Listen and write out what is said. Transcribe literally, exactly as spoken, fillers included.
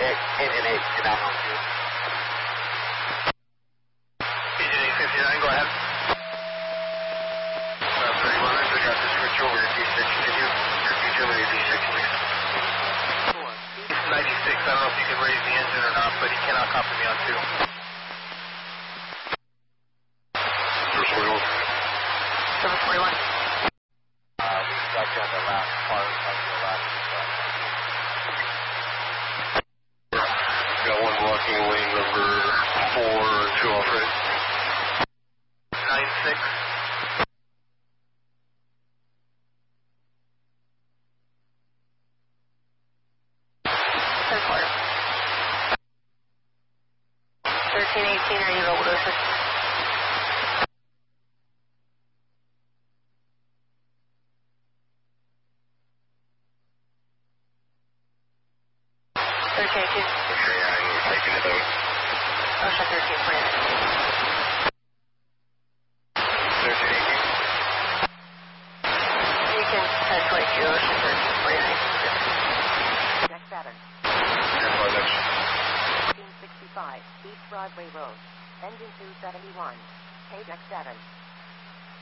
Engine eight, get out on two. Engine eight fifty-nine, go ahead. Uh, thirty-one hundred, got to switch over to D six. Can you repeat over to D six, please? ninety-six, I don't know if you can raise the engine or not, but he cannot copy me on two. seven forty-one. seven forty-one. Uh, we got you on the last part, like the last part. Got one blocking lane number four, two off right. nine six. thirteen eighteen, are you available to assist? thirteen eighteen. Okay, I'm taking it out. Ocean thirteen forty-nine. thirteen eighteen. You can head twenty-two, Ocean thirteen forty-nine. Deck seven. Stand by next. fifteen sixty-five, East Broadway Road. Engine two seventy-one. K Deck seven.